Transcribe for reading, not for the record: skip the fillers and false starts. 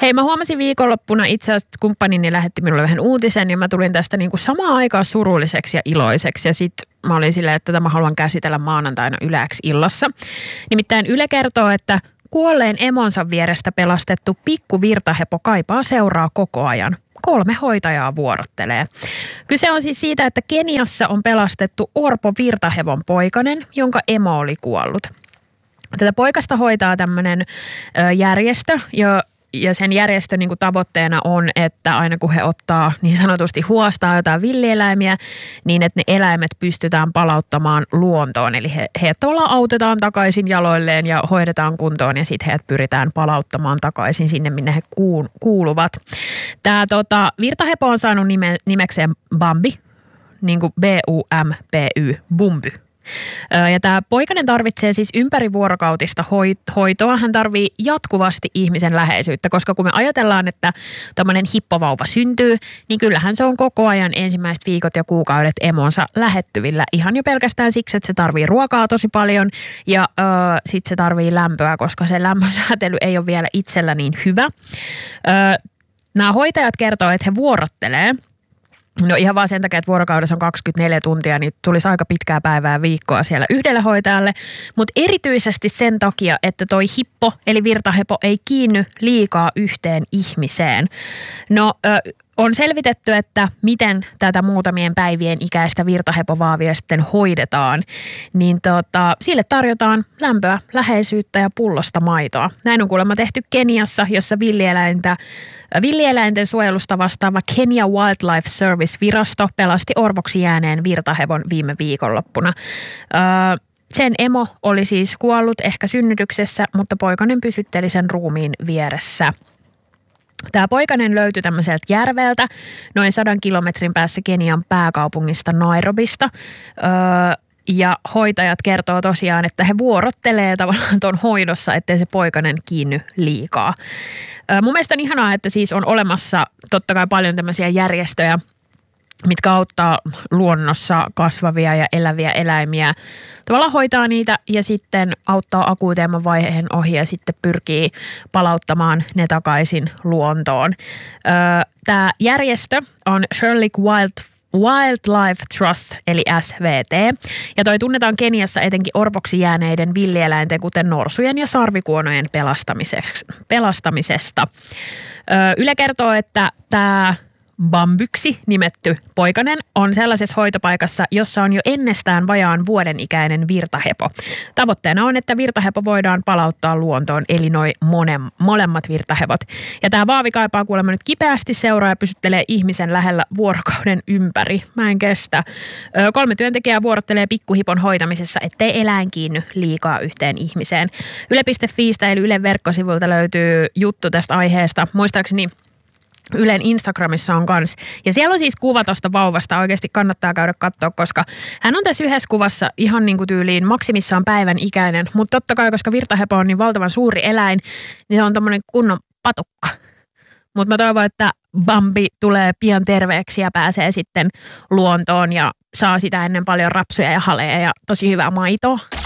Hei, mä huomasin viikonloppuna itse asiassa, että kumppanini lähetti minulle vähän uutisen ja mä tulin tästä niin kuin samaan aikaan surulliseksi ja iloiseksi. Ja sit mä olin silleen, että tätä mä haluan käsitellä maanantaina Yleäksi illassa. Nimittäin Yle kertoo, että kuolleen emonsa vierestä pelastettu pikku virtahepo kaipaa seuraa koko ajan. 3 hoitajaa vuorottelee. Kyse on siis siitä, että Keniassa on pelastettu orpo virtahevon poikanen, jonka emo oli kuollut. Tätä poikasta hoitaa tämmöinen järjestö, ja sen järjestön niin kuin tavoitteena on, että aina kun he ottaa niin sanotusti huostaa jotain villieläimiä, niin että ne eläimet pystytään palauttamaan luontoon. Eli heidät tavallaan autetaan takaisin jaloilleen ja hoidetaan kuntoon ja sitten heidät pyritään palauttamaan takaisin sinne, minne he kuuluvat. Tämä virtahepo on saanut nimekseen Bambi, niin kuin B-U-M-B-Y, Bumby. Ja tämä poikainen tarvitsee siis ympärivuorokautista hoitoa. Hän tarvii jatkuvasti ihmisen läheisyyttä, koska kun me ajatellaan, että tämmöinen hippovauva syntyy, niin kyllähän se on koko ajan ensimmäiset viikot ja kuukaudet emonsa lähettyvillä. Ihan jo pelkästään siksi, että se tarvii ruokaa tosi paljon ja sitten se tarvii lämpöä, koska se lämmönsäätely ei ole vielä itsellä niin hyvä. Nämä hoitajat kertoo, että he vuorottelee. No ihan vaan sen takia, että vuorokaudessa on 24 tuntia, niin tulisi aika pitkää päivää viikkoa siellä yhdelle hoitajalle. Mutta erityisesti sen takia, että toi hippo eli virtahepo ei kiinny liikaa yhteen ihmiseen. No on selvitetty, että miten tätä muutamien päivien ikäistä virtahepovaavia sitten hoidetaan. Niin sille tarjotaan lämpöä, läheisyyttä ja pullosta maitoa. Näin on kuulemma tehty Keniassa, jossa villieläinten suojelusta vastaava Kenya Wildlife Service-virasto pelasti orvoksi jääneen virtahevon viime viikonloppuna. Sen emo oli siis kuollut ehkä synnytyksessä, mutta poikanen pysytteli sen ruumiin vieressä. Tämä poikanen löytyi tämmöiseltä järveltä noin 100 kilometrin päässä Kenian pääkaupungista Nairobista. Ja hoitajat kertoo tosiaan, että he vuorottelee tavallaan tuon hoidossa, ettei se poikanen kiinny liikaa. Mun mielestä on ihanaa, että siis on olemassa totta kai paljon tämmöisiä järjestöjä, mitkä auttaa luonnossa kasvavia ja eläviä eläimiä. Tavallaan hoitaa niitä ja sitten auttaa akuuteemman vaiheen ohi ja sitten pyrkii palauttamaan ne takaisin luontoon. Tämä järjestö on Shirley Wildlife Trust eli SVT. Ja toi tunnetaan Keniassa etenkin orvoksi jääneiden villieläinten, kuten norsujen ja sarvikuonojen pelastamisesta. Yle kertoo, että tämä Bambyksi nimetty poikanen on sellaisessa hoitopaikassa, jossa on jo ennestään vajaan vuoden ikäinen virtahepo. Tavoitteena on, että virtahepo voidaan palauttaa luontoon, eli noi molemmat virtahevot. Ja tämä vaavi kaipaa kuulemma nyt kipeästi seuraa ja pysyttelee ihmisen lähellä vuorokauden ympäri. Mä en kestä. 3 työntekijää vuorottelee pikkuhipon hoitamisessa, ettei eläin kiinny liikaa yhteen ihmiseen. Yle.fiistä eli Ylen verkkosivulta löytyy juttu tästä aiheesta. Muistaakseni Ylen Instagramissa on kans. Ja siellä on siis kuva tosta vauvasta. Oikeasti kannattaa käydä katsoa, koska hän on tässä yhdessä kuvassa ihan niin kuin tyyliin maksimissaan päivän ikäinen. Mutta totta kai, koska virtahepo on niin valtavan suuri eläin, niin se on tommonen kunnon patukka. Mutta mä toivon, että Bambi tulee pian terveeksi ja pääsee sitten luontoon ja saa sitä ennen paljon rapsuja ja haleja ja tosi hyvää maitoa.